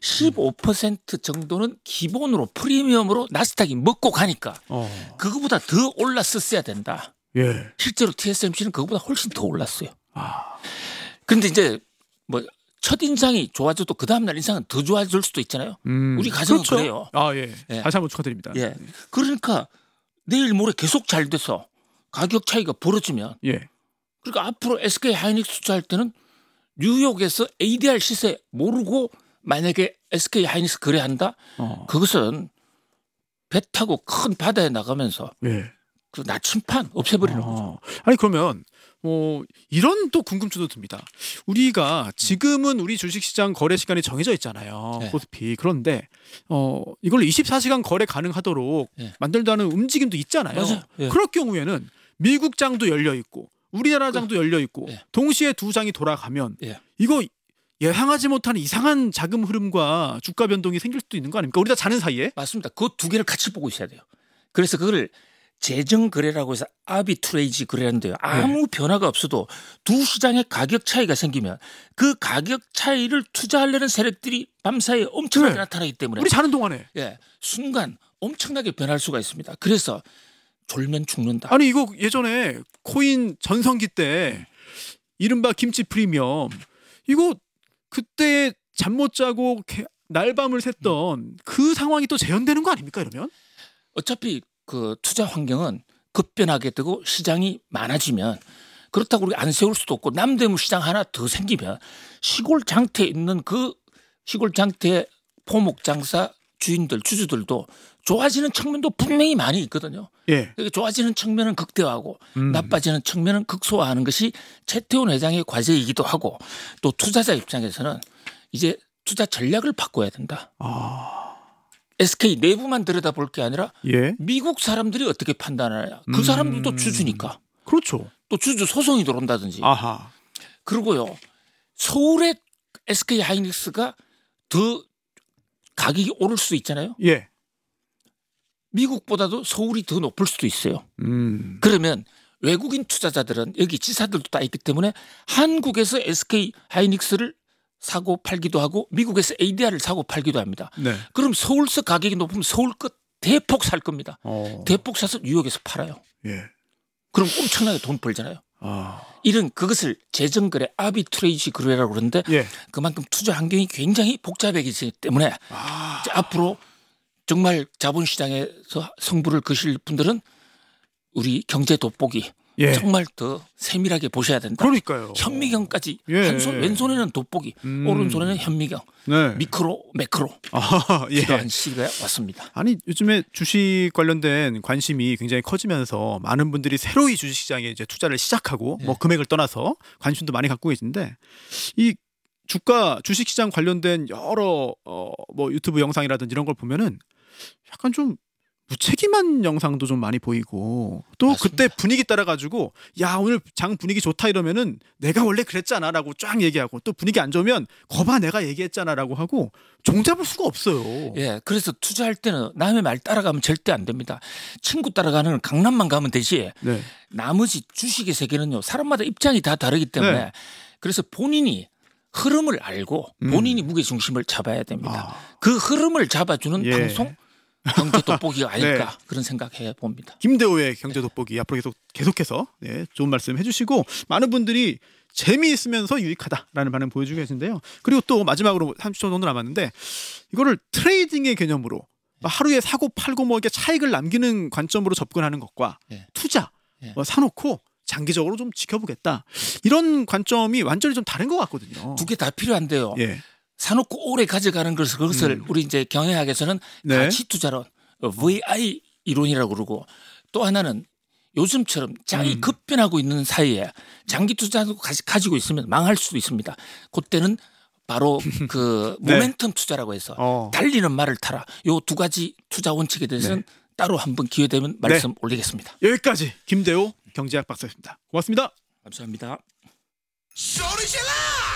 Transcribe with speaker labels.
Speaker 1: 15% 정도는 기본으로 프리미엄으로 나스닥이 먹고 가니까 그거보다 더 올랐었어야 된다.
Speaker 2: 예.
Speaker 1: 실제로 TSMC는 그거보다 훨씬 더 올랐어요. 그런데 이제 뭐 첫인상이 좋아져도 그 다음날 인상은 더 좋아질 수도 있잖아요. 우리 가정은
Speaker 2: 그렇죠.
Speaker 1: 그래요.
Speaker 2: 예.
Speaker 1: 예.
Speaker 2: 다시 한번 축하드립니다.
Speaker 1: 예. 그러니까 내일 모레 계속 잘 돼서 가격 차이가 벌어지면
Speaker 2: 예.
Speaker 1: 그러니까 앞으로 SK 하이닉스 투자할 때는 뉴욕에서 ADR 시세 모르고 만약에 SK 하이닉스 거래한다? 그것은 배 타고 큰 바다에 나가면서
Speaker 2: 예.
Speaker 1: 그 나침판 없애버리는 거죠.
Speaker 2: 아니 그러면 이런 또 궁금증도 듭니다. 우리가 지금은 우리 주식시장 거래 시간이 정해져 있잖아요.
Speaker 1: 네.
Speaker 2: 코스피. 그런데 이걸 24시간 거래 가능하도록
Speaker 1: 네.
Speaker 2: 만들다는 움직임도 있잖아요.
Speaker 1: 맞아요. 예.
Speaker 2: 그럴 경우에는 미국 장도 열려 있고 우리나라 장도 열려 있고
Speaker 1: 예.
Speaker 2: 동시에 두 장이 돌아가면
Speaker 1: 예.
Speaker 2: 이거 예상하지 못한 이상한 자금 흐름과 주가 변동이 생길 수도 있는 거 아닙니까? 우리가 자는 사이에.
Speaker 1: 맞습니다. 그 두 개를 같이 보고 있어야 돼요. 그래서 그걸 재정 거래라고 해서 아비트레이지 거래하는데요. 아무 변화가 없어도 두 시장의 가격 차이가 생기면 그 가격 차이를 투자하려는 세력들이 밤사이에 엄청나게 나타나기 때문에
Speaker 2: 우리 자는 동안에.
Speaker 1: 예, 순간 엄청나게 변할 수가 있습니다. 그래서 졸면 죽는다.
Speaker 2: 아니 이거 예전에 코인 전성기 때 이른바 김치 프리미엄 이거 그때 잠 못 자고 날밤을 샜던 그 상황이 또 재현되는 거 아닙니까 이러면?
Speaker 1: 어차피 그 투자 환경은 급변하게 되고 시장이 많아지면 그렇다고 우리가 안 세울 수도 없고 남대문 시장 하나 더 생기면 시골 장터에 있는 그 시골 장터의 포목 장사 주인들 주주들도 좋아지는 측면도 분명히 많이 있거든요.
Speaker 2: 예.
Speaker 1: 좋아지는 측면은 극대화하고 나빠지는 측면은 극소화하는 것이 최태원 회장의 과제이기도 하고 또 투자자 입장에서는 이제 투자 전략을 바꿔야 된다. SK 내부만 들여다볼 게 아니라
Speaker 2: 예.
Speaker 1: 미국 사람들이 어떻게 판단하냐. 그 사람들도 주주니까.
Speaker 2: 그렇죠.
Speaker 1: 또 주주 소송이 들어온다든지.
Speaker 2: 아하.
Speaker 1: 그리고요. 서울의 SK 하이닉스가 더 가격이 오를 수 있잖아요.
Speaker 2: 예.
Speaker 1: 미국보다도 서울이 더 높을 수도 있어요. 그러면 외국인 투자자들은 여기 지사들도 다 있기 때문에 한국에서 SK 하이닉스를 사고 팔기도 하고 미국에서 ADR을 사고 팔기도 합니다.
Speaker 2: 네.
Speaker 1: 그럼 서울서 가격이 높으면 서울 것 대폭 살 겁니다. 대폭 사서 뉴욕에서 팔아요.
Speaker 2: 예.
Speaker 1: 그럼 엄청나게 돈 벌잖아요. 이런 그것을 재정거래 아비트레이지 거래라고 그러는데
Speaker 2: 예.
Speaker 1: 그만큼 투자 환경이 굉장히 복잡해지기 때문에 앞으로 정말 자본시장에서 승부를 거실 분들은 우리 경제 돋보기
Speaker 2: 예.
Speaker 1: 정말 더 세밀하게 보셔야 된다.
Speaker 2: 그러니까요.
Speaker 1: 현미경까지
Speaker 2: 예.
Speaker 1: 왼손에는 돋보기 오른손에는 현미경
Speaker 2: 네.
Speaker 1: 미크로 매크로
Speaker 2: 예.
Speaker 1: 필요한 시기가 왔습니다.
Speaker 2: 아니 요즘에 주식 관련된 관심이 굉장히 커지면서 많은 분들이 새로이 주식시장에 이제 투자를 시작하고 뭐 금액을 떠나서 관심도 많이 갖고 계신데 이 주가 주식시장 관련된 여러 뭐 유튜브 영상이라든지 이런 걸 보면은 약간 좀 무책임한 영상도 좀 많이 보이고 또
Speaker 1: 맞습니다.
Speaker 2: 그때 분위기 따라 가지고 야 오늘 장 분위기 좋다 이러면은 내가 원래 그랬잖아라고 쫙 얘기하고 또 분위기 안 좋으면 거봐 내가 얘기했잖아라고 하고 종잡을 수가 없어요.
Speaker 1: 예, 그래서 투자할 때는 남의 말 따라가면 절대 안 됩니다. 친구 따라가는 강남만 가면 되지.
Speaker 2: 네.
Speaker 1: 나머지 주식의 세계는요. 사람마다 입장이 다 다르기 때문에
Speaker 2: 네.
Speaker 1: 그래서 본인이 흐름을 알고 본인이 무게 중심을 잡아야 됩니다. 그 흐름을 잡아주는
Speaker 2: 예.
Speaker 1: 방송 경제 돋보기가 아닐까
Speaker 2: 네.
Speaker 1: 그런 생각해 봅니다.
Speaker 2: 김대호의 경제 돋보기 앞으로 계속해서 네, 좋은 말씀 해주시고 많은 분들이 재미있으면서 유익하다라는 반응 보여주고 계신데요. 그리고 또 마지막으로 30초 정도 남았는데 이거를 트레이딩의 개념으로 하루에 사고 팔고 뭐 이렇게 차익을 남기는 관점으로 접근하는 것과 투자 사놓고 장기적으로 좀 지켜보겠다 이런 관점이 완전히 좀 다른 것 같거든요.
Speaker 1: 두 개 다 필요한데요.
Speaker 2: 예.
Speaker 1: 사놓고 오래 가져가는 그것을 우리 이제 경영학에서는
Speaker 2: 네.
Speaker 1: 가치 투자론 VI 이론이라고 그러고 또 하나는 요즘처럼 장이 급변하고 있는 사이에 장기 투자도 가지고 있으면 망할 수도 있습니다. 그때는 바로 그
Speaker 2: 네.
Speaker 1: 모멘텀 투자라고 해서 달리는 말을 타라. 요 두 가지 투자 원칙에 대해서는 따로 한번 기회 되면 말씀 올리겠습니다.
Speaker 2: 여기까지 김대호 경제학 박사였습니다. 고맙습니다.
Speaker 1: 감사합니다.
Speaker 3: 소리 질러!